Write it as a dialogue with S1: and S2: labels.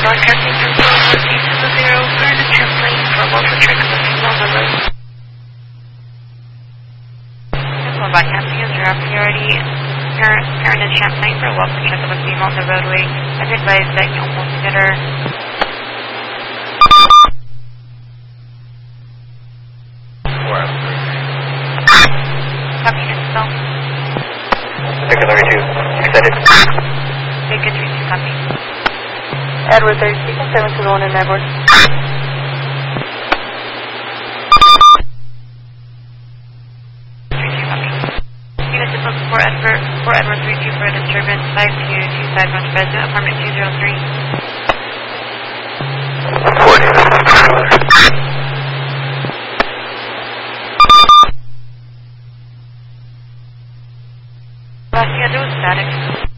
S1: broadcasting from 414 for an attempt lane for local check of the female on the road. Simple broadcasting is your priority. Parent in Champlain for local check of a female on the roadway. I've advised that you almost hit her. Copy install.
S2: Particular 2, excited.
S1: Bacon 32, copy.
S3: Edward 36, 721 in Edward.
S1: Municipal 4 Edward 32 for a disturbance 5225 North Resident, apartment 203. Last year there was static.